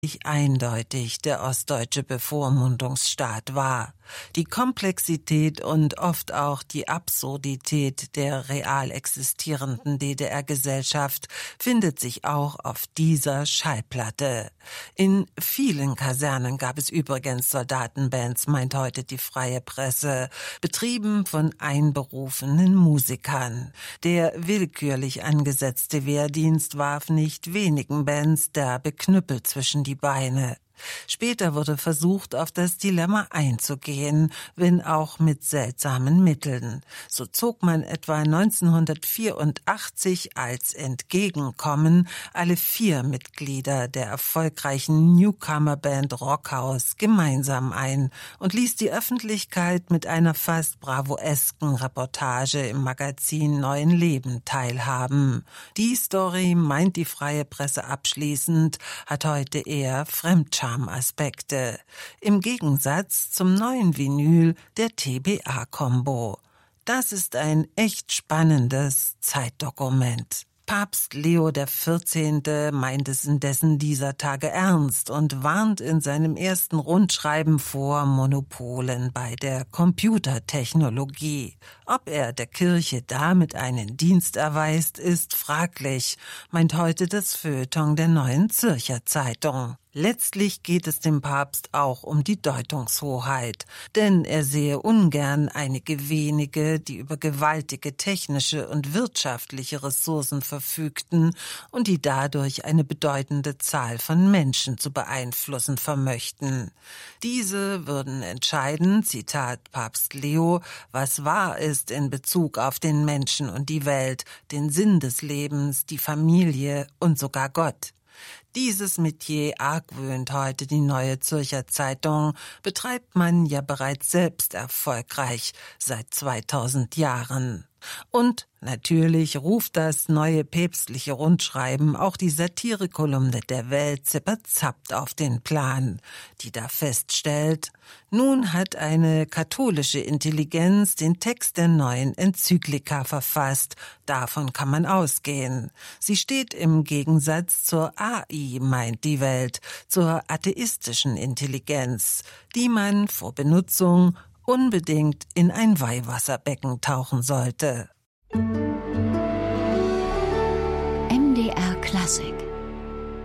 eindeutig der ostdeutsche Bevormundungsstaat war. Die Komplexität und oft auch die Absurdität der real existierenden DDR-Gesellschaft findet sich auch auf dieser Schallplatte. In vielen Kasernen gab es übrigens Soldatenbands, meint heute die Freie Presse, betrieben von einberufenen Musikern. Der willkürlich angesetzte Wehrdienst warf nicht wenigen Bands derbe Knüppel zwischen die Beine. Später wurde versucht, auf das Dilemma einzugehen, wenn auch mit seltsamen Mitteln. So zog man etwa 1984 als Entgegenkommen alle 4 Mitglieder der erfolgreichen Newcomer-Band Rockhaus gemeinsam ein und ließ die Öffentlichkeit mit einer fast bravoesken Reportage im Magazin Neuen Leben teilhaben. Die Story, meint die Freie Presse abschließend, hat heute eher Fremdscham Aspekte, im Gegensatz zum neuen Vinyl der TBA-Kombo. Das ist ein echt spannendes Zeitdokument. Papst Leo XIV. Meint es indessen dieser Tage ernst und warnt in seinem ersten Rundschreiben vor Monopolen bei der Computertechnologie. Ob er der Kirche damit einen Dienst erweist, ist fraglich, meint heute das Feuilleton der Neuen Zürcher Zeitung. Letztlich geht es dem Papst auch um die Deutungshoheit, denn er sehe ungern einige wenige, die über gewaltige technische und wirtschaftliche Ressourcen verfügten und die dadurch eine bedeutende Zahl von Menschen zu beeinflussen vermöchten. Diese würden entscheiden, Zitat Papst Leo, was wahr ist in Bezug auf den Menschen und die Welt, den Sinn des Lebens, die Familie und sogar Gott. Dieses Metier argwöhnt heute die Neue Zürcher Zeitung, betreibt man ja bereits selbst erfolgreich seit 2000 Jahren. Und natürlich ruft das neue päpstliche Rundschreiben auch die Satirekolumne der Welt zipperzappt auf den Plan, die da feststellt, nun hat eine katholische Intelligenz den Text der neuen Enzyklika verfasst, davon kann man ausgehen. Sie steht im Gegensatz zur AI, meint die Welt, zur atheistischen Intelligenz, die man vor Benutzung unbedingt in ein Weihwasserbecken tauchen sollte. MDR Klassik